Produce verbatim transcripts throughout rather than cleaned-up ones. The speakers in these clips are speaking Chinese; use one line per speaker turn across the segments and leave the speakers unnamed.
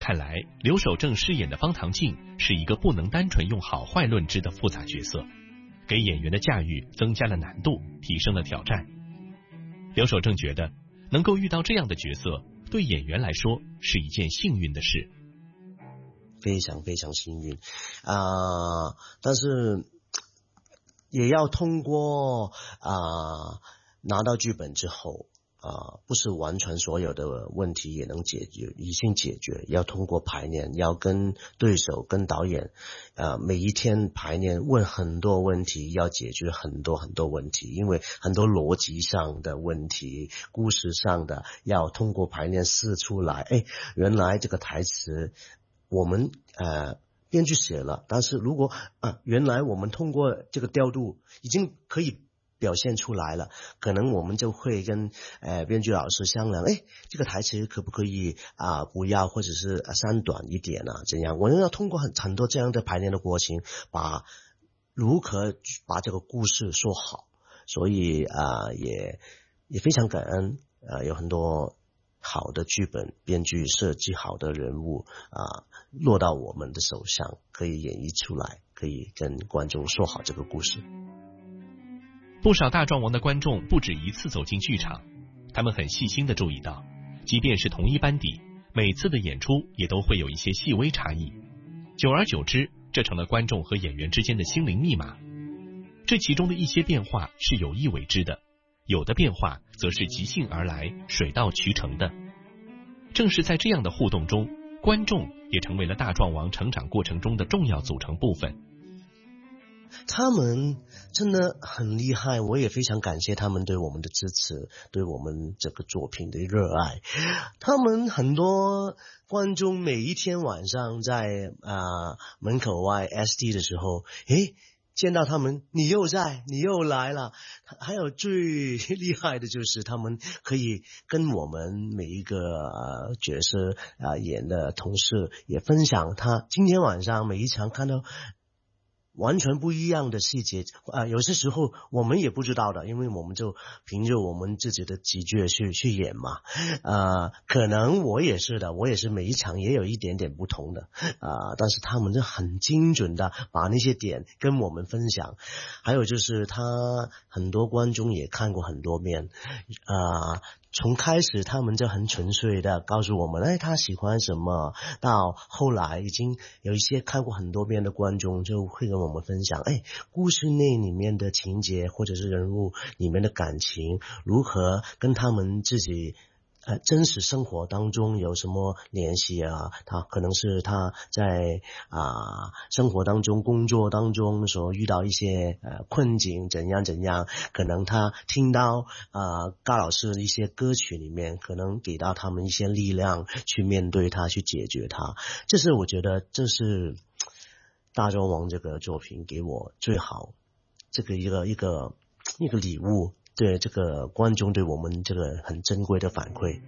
看来，刘守正饰演的方唐镜是一个不能单纯用好坏论之的复杂角色，给演员的驾驭增加了难度，提升了挑战。刘守正觉得能够遇到这样的角色，对演员来说是一件幸运的事，
非常非常幸运啊、呃！但是也要通过啊、呃、拿到剧本之后啊、呃，不是完全所有的问题也能解决，已经解决，要通过排练，要跟对手跟导演呃每一天排练，问很多问题，要解决很多很多问题，因为很多逻辑上的问题，故事上的要通过排练试出来，哎，原来这个台词我们呃编剧写了，但是如果啊原来我们通过这个调度已经可以表现出来了，可能我们就会跟呃编剧老师商量，哎，这个台词可不可以啊、呃、不要，或者是删短一点啊，怎样？我们要通过很很多这样的排练的过程，把如何把这个故事说好。所以啊、呃、也也非常感恩啊、呃、有很多好的剧本编剧设计好的人物啊、呃、落到我们的手上，可以演绎出来，可以跟观众说好这个故事。
不少大壮王的观众不止一次走进剧场，他们很细心地注意到，即便是同一班底，每次的演出也都会有一些细微差异。久而久之，这成了观众和演员之间的心灵密码。这其中的一些变化是有意为之的，有的变化则是即兴而来，水到渠成的。正是在这样的互动中，观众也成为了大壮王成长过程中的重要组成部分。
他们真的很厉害，我也非常感谢他们对我们的支持，对我们这个作品的热爱。他们很多观众每一天晚上在啊、呃、门口外 S D 的时候，诶，见到他们，你又在，你又来了。还有最厉害的就是他们可以跟我们每一个、呃、角色啊、呃、演的同事也分享他今天晚上每一场看到完全不一样的细节啊、呃，有些时候我们也不知道的，因为我们就凭着我们自己的直觉去去演嘛。呃，可能我也是的，我也是每一场也有一点点不同的啊、呃，但是他们就很精准的把那些点跟我们分享。还有就是他很多观众也看过很多遍啊。呃从开始他们就很纯粹的告诉我们，哎，他喜欢什么，到后来已经有一些看过很多遍的观众就会跟我们分享，哎，故事内里面的情节或者是人物里面的感情如何跟他们自己呃，真实生活当中有什么联系啊？他可能是他在啊、呃、生活当中、工作当中所遇到一些呃困境，怎样怎样？可能他听到啊、呃、高老师的一些歌曲里面，可能给到他们一些力量去面对它，去解决它。这是我觉得这是大壮王这个作品给我最好这个一个一个一个礼物。对这个观众对我们这个很珍贵的反馈。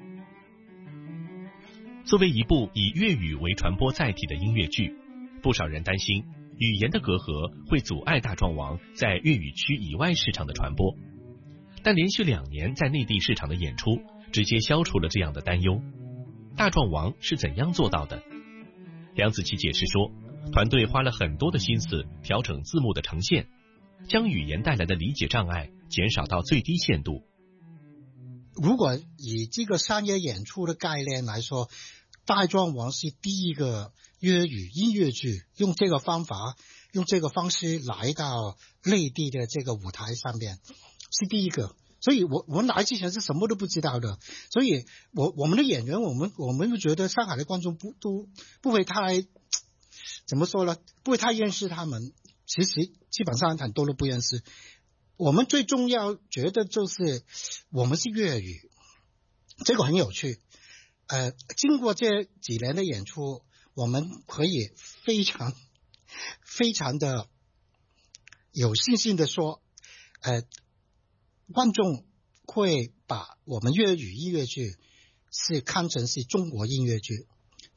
作为一部以粤语为传播载体的音乐剧，不少人担心语言的隔阂会阻碍大壮王在粤语区以外市场的传播，但连续两年在内地市场的演出直接消除了这样的担忧。大壮王是怎样做到的？梁子琪解释说，团队花了很多的心思调整字幕的呈现，将语言带来的理解障碍减少到最低限度。
如果以这个商业演出的概念来说，大壮王是第一个粤语音乐剧用这个方法用这个方式来到内地的这个舞台上面，是第一个。所以我我们来之前是什么都不知道的，所以我我们的演员我们我们觉得上海的观众不都不会太怎么说呢，不会太认识他们，其实基本上很多都不认识。我们最重要觉得就是我们是粤语，这个很有趣。呃，经过这几年的演出，我们可以非常非常的有信心的说，呃，观众会把我们粤语音乐剧是看成是中国音乐剧。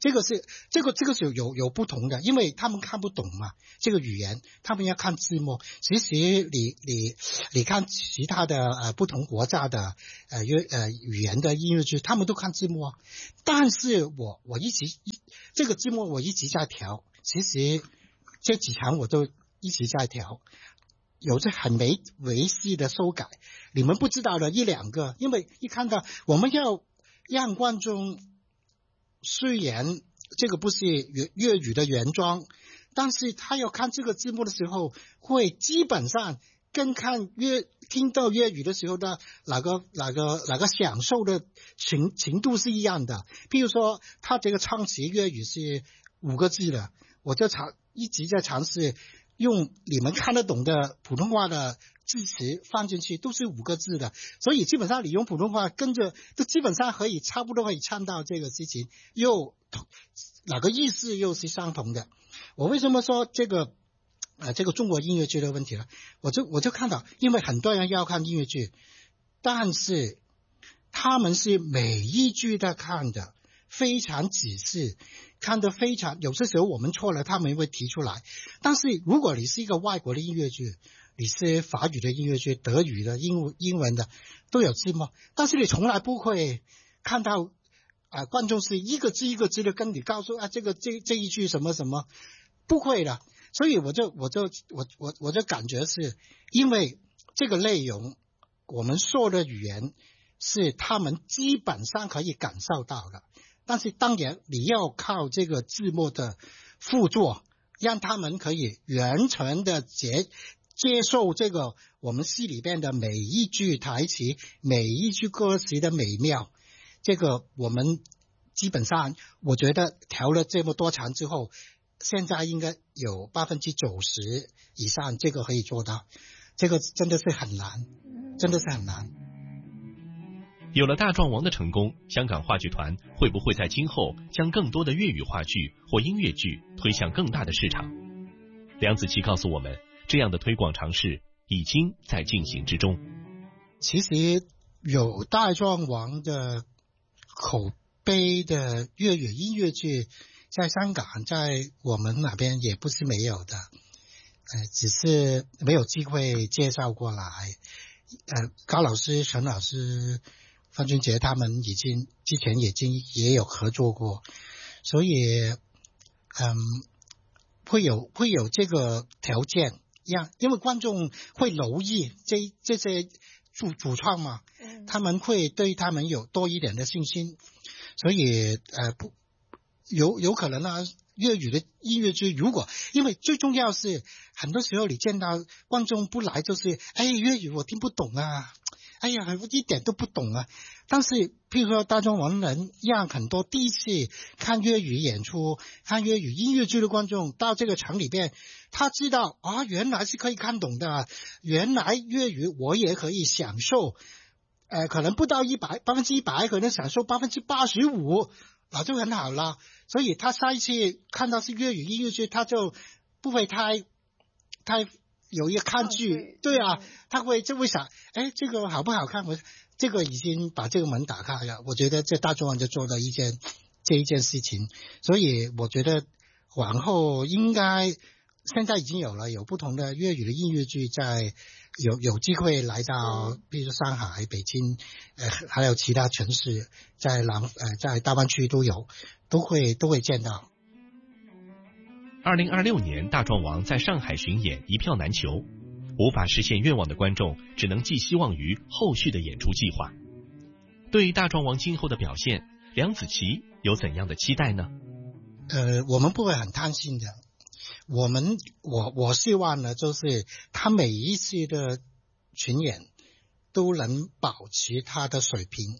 这个是这个这个是有有不同的，因为他们看不懂嘛，这个语言他们要看字幕。其实你你你看其他的呃不同国家的呃约呃语言的音乐剧，他们都看字幕啊。但是我我一直这个字幕我一直在调，其实这几场我都一直在调，有着很微微细的修改。你们不知道的一两个，因为一看到我们要让观众。虽然这个不是粤粤语的原装，但是他要看这个字幕的时候，会基本上跟看粤听到粤语的时候的哪个哪个哪个享受的程程度是一样的。譬如说，他这个唱词粤语是五个字的，我就尝一直在尝试用你们看得懂的普通话的字词放进去，都是五个字的，所以基本上你用普通话跟着，都基本上可以差不多可以唱到这个事情，又哪个意思又是相同的。我为什么说这个呃这个中国音乐剧的问题呢？我就我就看到，因为很多人要看音乐剧，但是他们是每一句都看的非常仔细，看得非常，有些时候我们错了，他们会提出来。但是如果你是一个外国的音乐剧，你是法语的音乐剧、德语的、英英文的都有字幕，但是你从来不会看到啊、呃，观众是一个字一个字的跟你告诉啊，这个这这一句什么什么，不会的。所以我就我就我我我就感觉是因为这个内容，我们说的语言是他们基本上可以感受到的，但是当然你要靠这个字幕的辅助，让他们可以完全的接。接受这个我们戏里边的每一句台词、每一句歌词的美妙，这个我们基本上我觉得调了这么多场之后，现在应该有百分之九十以上这个可以做到，这个真的是很难，真的是很难。
有了大壮王的成功，香港话剧团会不会在今后将更多的粤语话剧或音乐剧推向更大的市场？梁子琪告诉我们，这样的推广尝试已经在进行之中。
其实有大壮王的口碑的粤语音乐剧，在香港，在我们那边也不是没有的，呃，只是没有机会介绍过来。呃，高老师、陈老师、范俊杰他们已经之前已经也有合作过，所以，嗯，会有会有这个条件。样，因为观众会留意这这些主主创嘛，他们会对他们有多一点的信心，所以呃不有有可能呢，粤语的音乐剧如果，因为最重要是很多时候你见到观众不来就是哎粤语我听不懂啊，哎呀我一点都不懂啊。但是譬如说大壮王能让很多第一次看粤语演出、看粤语音乐剧的观众到这个场里边，他知道啊原来是可以看懂的，原来粤语我也可以享受，呃可能不到一百百分之一百，可能享受百分之八十五，那就很好了。所以他下一次看到是粤语音乐剧，他就不会太太有一个抗拒，对啊，他会就会想，哎这个好不好看，我这个已经把这个门打开了。我觉得这大壮王就做了一件这一件事情，所以我觉得往后应该现在已经有了有不同的粤语的音乐剧在有有机会来到，比如上海、北京，呃，还有其他城市，在南呃在大湾区都有，都会都会见到。
二零二六年，大壮王在上海巡演一票难求，无法实现愿望的观众只能寄希望于后续的演出计划。对大壮王今后的表现，梁子琪有怎样的期待呢？
呃，我们不会很贪心的。我们我我希望呢，就是他每一次的巡演都能保持他的水平，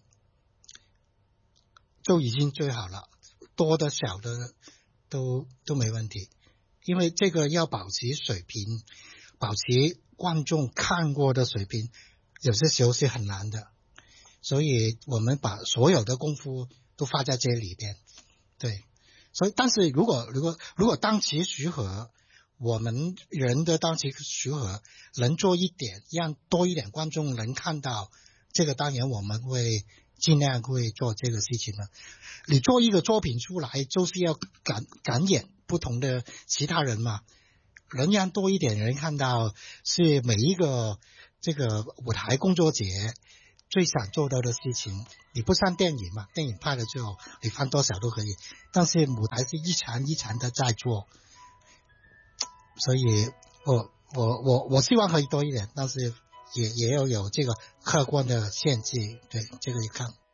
就已经最好了，多的小的都都没问题。因为这个要保持水平，保持观众看过的水平，有些时候是很难的，所以我们把所有的功夫都花在这里边。对，所以但是如果如果如果当期徐和，我们人的当期徐和能做一点，让多一点观众能看到，这个当然我们会尽量会做这个事情的。你做一个作品出来，就是要感感染不同的其他人嘛，能让多一点人看到，是每一个这个舞台工作者最想做到的事情。你不像电影嘛，电影拍了之后你放多少都可以，但是舞台是一场一场的在做，所以我我我我希望可以多一点，但是也也要有这个客观的限制，对这个一看。